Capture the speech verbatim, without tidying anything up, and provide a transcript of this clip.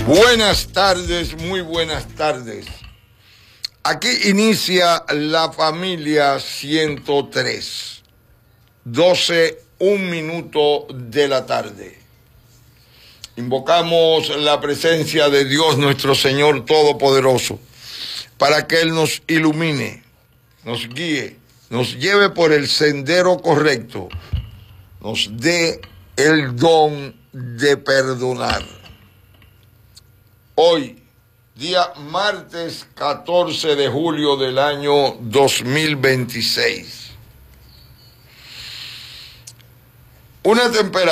Buenas tardes, muy buenas tardes. Aquí inicia la familia ciento tres, doce, un minuto de la tarde. Invocamos la presencia de Dios nuestro Señor Todopoderoso para que Él nos ilumine, nos guíe, nos lleve por el sendero correcto, nos dé el don de perdonar. Hoy, día martes catorce de julio del año dos mil veintiséis. Una temperatura